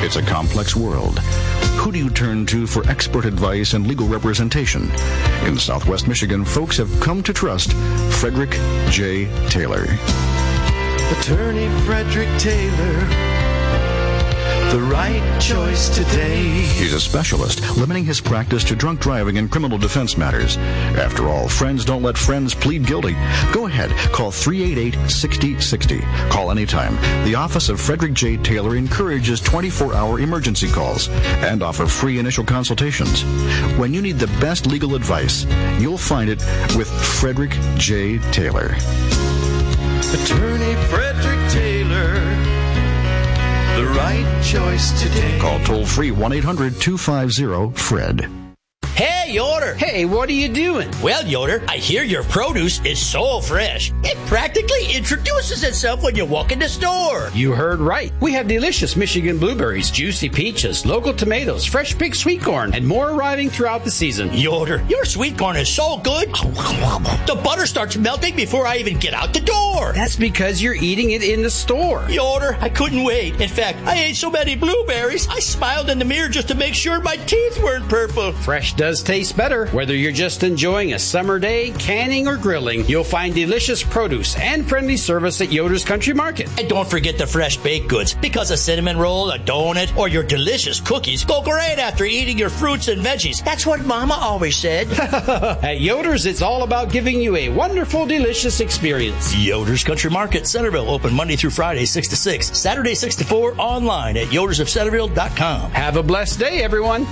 It's a complex world. Who do you turn to for expert advice and legal representation? In Southwest Michigan, folks have come to trust Frederick J. Taylor. Attorney Frederick Taylor, the right choice today. He's a specialist, limiting his practice to drunk driving and criminal defense matters. After all, friends don't let friends plead guilty. Go ahead, call 388-6060. Call anytime. The office of Frederick J. Taylor encourages 24-hour emergency calls and offer free initial consultations. When you need the best legal advice, you'll find it with Frederick J. Taylor. Attorney Frederick Taylor, the right choice today. Call toll-free 1-800-250-FRED. Hey, Yoder. Hey, what are you doing? Well, Yoder, I hear your produce is so fresh. It practically introduces itself when you walk in the store. You heard right. We have delicious Michigan blueberries, juicy peaches, local tomatoes, fresh pig sweet corn, and more arriving throughout the season. Yoder, your sweet corn is so good. The butter starts melting before I even get out the door. That's because you're eating it in the store. Yoder, I couldn't wait. In fact, I ate so many blueberries, I smiled in the mirror just to make sure my teeth weren't purple. Fresh does taste better. Whether you're just enjoying a summer day, canning, or grilling, you'll find delicious produce and friendly service at Yoder's Country Market. And don't forget the fresh baked goods, because a cinnamon roll, a donut, or your delicious cookies go great after eating your fruits and veggies. That's what Mama always said. At Yoder's, it's all about giving you a wonderful, delicious experience. Yoder's Country Market, Centerville, open Monday through Friday, 6 to 6, Saturday 6 to 4, online at yodersofcenterville.com. Have a blessed day, everyone.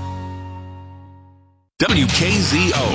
WKZO.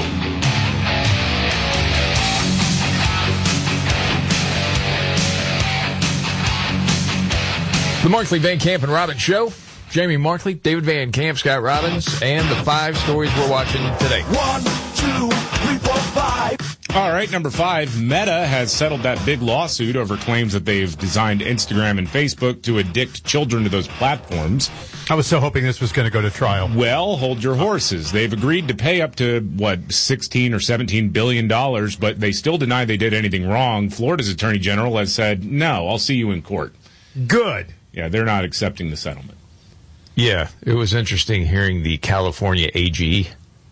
The Markley, Van Camp, and Robbins Show. Jamie Markley, David Van Camp, Scott Robbins, and the 5 stories we're watching today. 1, 2, 3, 4, 5. All right, number 5, Meta has settled that big lawsuit over claims that they've designed Instagram and Facebook to addict children to those platforms. I was so hoping this was going to go to trial. Well, hold your horses. They've agreed to pay up to, $16 or $17 billion, but they still deny they did anything wrong. Florida's Attorney General has said, no, I'll see you in court. Good. Yeah, they're not accepting the settlement. Yeah, it was interesting hearing the California AG,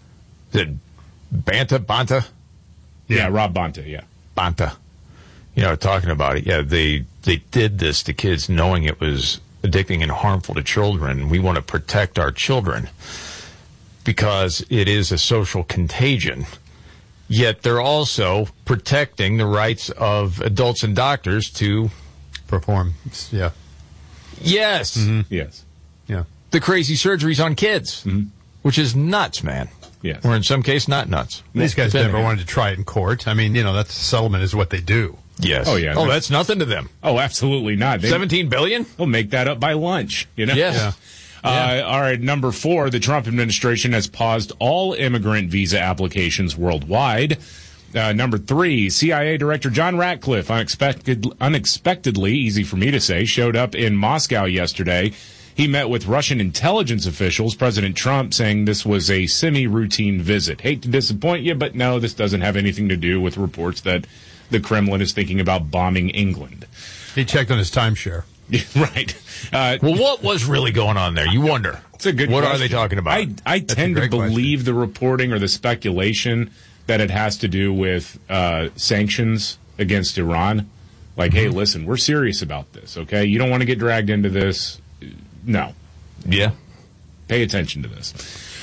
Banta? Yeah, Rob Bonta, yeah. Bonta. Talking about it. Yeah, they did this to kids knowing it was addicting and harmful to children. We want to protect our children because it is a social contagion. Yet they're also protecting the rights of adults and doctors to perform. Yeah. Yes. Mm-hmm. Yes. Yeah. The crazy surgeries on kids, which is nuts, man. Yes. Or in some case, not nuts. These guys never wanted to try it in court. I mean, that's settlement is what they do. Yes. Oh, yeah. Oh, that's nothing to them. Oh, absolutely not. $17 billion? They'll make that up by lunch, Yes. Yeah. All right, number 4, the Trump administration has paused all immigrant visa applications worldwide. Number 3, CIA Director John Ratcliffe, unexpectedly, easy for me to say, showed up in Moscow yesterday. He met with Russian intelligence officials, President Trump saying this was a semi-routine visit. Hate to disappoint you, but no, this doesn't have anything to do with reports that the Kremlin is thinking about bombing England. He checked on his timeshare. Right. Well, what was really going on there? You wonder. It's a good What question. are they talking about? I tend to believe the reporting or the speculation that it has to do with sanctions against Iran. Like, hey, listen, we're serious about this, okay? You don't want to get dragged into this. No. Yeah. Pay attention to this.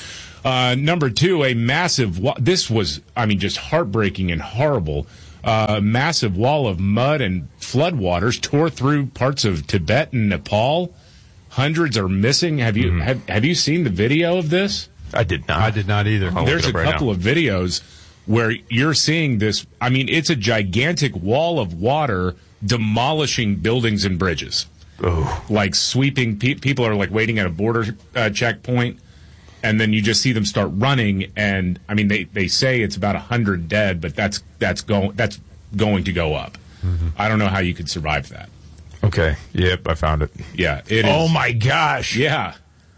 Number 2, a massive, this was, just heartbreaking and horrible. Massive wall of mud and floodwaters tore through parts of Tibet and Nepal. Hundreds are missing. Have you have you seen the video of this? I did not. I did not either. There's a couple of videos where you're seeing this. It's a gigantic wall of water demolishing buildings and bridges. Oh. Like sweeping, people are like waiting at a border checkpoint, and then you just see them start running, and they say it's about 100 dead, but that's going to go up. I don't know how you could survive that. Okay. Yep, I found it. Yeah, it is. Oh my gosh. Yeah.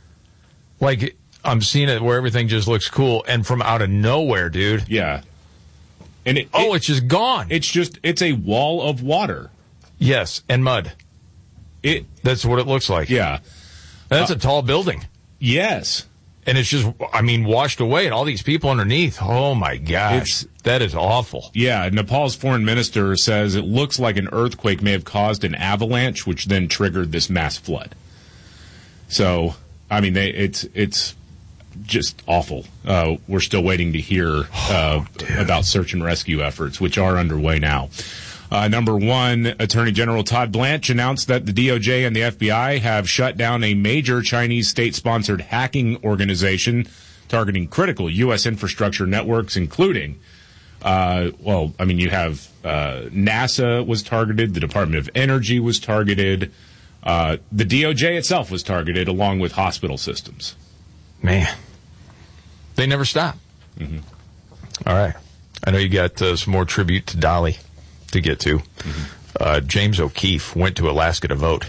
Like, I'm seeing it where everything just looks cool, and from out of nowhere, dude. Yeah. And it's just gone. It's a wall of water. Yes, and mud. That's what it looks like. Yeah. That's a tall building. Yes. And it's just, washed away, and all these people underneath. Oh, my gosh. That is awful. Yeah, Nepal's foreign minister says it looks like an earthquake may have caused an avalanche, which then triggered this mass flood. So, it's just awful. We're still waiting to hear about search and rescue efforts, which are underway now. Number one, Attorney General Todd Blanche announced that the DOJ and the FBI have shut down a major Chinese state-sponsored hacking organization targeting critical U.S. infrastructure networks, including, you have NASA was targeted, the Department of Energy was targeted, the DOJ itself was targeted, along with hospital systems. Man, they never stop. Mm-hmm. All right. I know you got some more tribute to Dolly to get to. Mm-hmm. James O'Keefe went to Alaska to vote.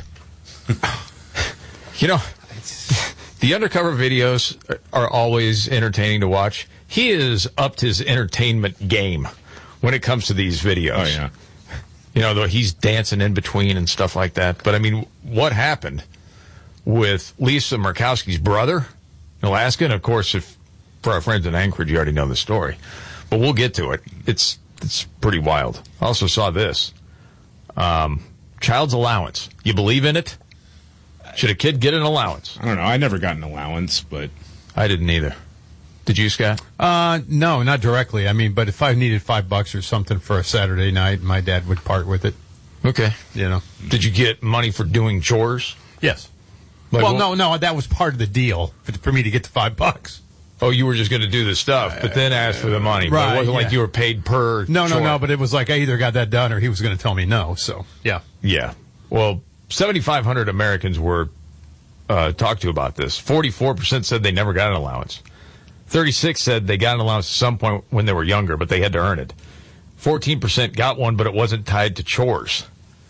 The undercover videos are always entertaining to watch. He has upped his entertainment game when it comes to these videos. Oh, yeah. Though he's dancing in between and stuff like that. But, what happened with Lisa Murkowski's brother in Alaska? And, of course, for our friends in Anchorage, you already know the story. But we'll get to it. It's pretty wild. I also saw this. Child's allowance. You believe in it? Should a kid get an allowance? I don't know. I never got an allowance, but... I didn't either. Did you, Scott? No, not directly. But if I needed $5 or something for a Saturday night, my dad would part with it. Okay. Did you get money for doing chores? Yes. No, that was part of the deal for me to get the $5. Oh, you were just going to do the stuff, but then ask for the money. Right, but it wasn't like you were paid per No, chore. but it was like I either got that done or he was going to tell me no, so, yeah. Yeah. Well, 7,500 Americans were talked to about this. 44% said they never got an allowance. 36% said they got an allowance at some point when they were younger, but they had to earn it. 14% got one, but it wasn't tied to chores.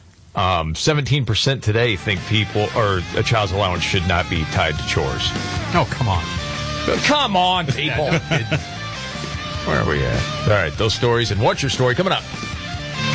17% today think a child's allowance should not be tied to chores. Oh, come on. Come on, people. Where are we at? All right, those stories and What's Your Story coming up.